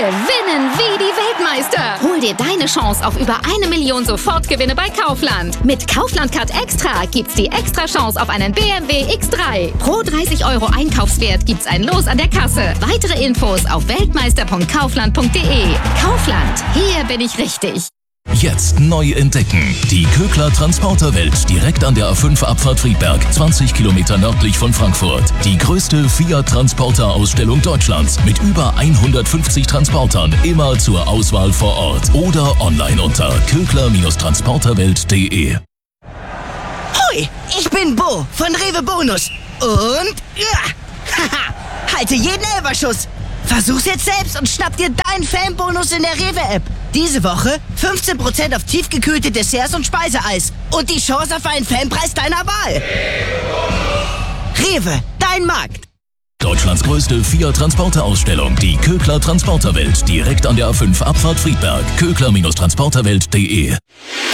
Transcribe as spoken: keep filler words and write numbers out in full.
Gewinnen wie die Weltmeister. Hol dir deine Chance auf über eine Million Sofortgewinne bei Kaufland. Mit Kaufland Card Extra gibt's die extra Chance auf einen B M W X drei. Pro dreißig Euro Einkaufswert gibt's ein Los an der Kasse. Weitere Infos auf weltmeister punkt kaufland punkt de. Kaufland, hier bin ich richtig. Jetzt neu entdecken. Die Kögler Transporterwelt direkt an der A fünf Abfahrt Friedberg, zwanzig Kilometer nördlich von Frankfurt. Die größte Fiat-Transporter-Ausstellung Deutschlands mit über hundertfünfzig Transportern, immer zur Auswahl vor Ort oder online unter kögler transporterwelt punkt de. Hoi, ich bin Bo von Rewe Bonus und ja, haha, halte jeden Elberschuss. Versuch's jetzt selbst und schnapp dir deinen Fanbonus in der Rewe-App. Diese Woche fünfzehn Prozent auf tiefgekühlte Desserts und Speiseeis und die Chance auf einen Fanpreis deiner Wahl. Rewe, dein Markt. Deutschlands größte Fiat-Transporter-Ausstellung, die Kögler Transporterwelt, direkt an der A fünf Abfahrt Friedberg, kögler transporterwelt punkt de.